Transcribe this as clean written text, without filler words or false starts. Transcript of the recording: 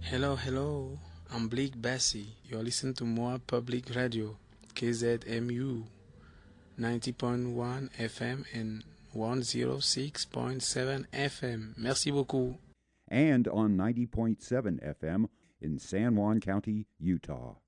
Hello, hello. I'm Blake Bassi. You're listening to Moa Public Radio, KZMU 90.1 FM and 106.7 FM. Merci beaucoup. And on 90.7 FM in San Juan County, Utah.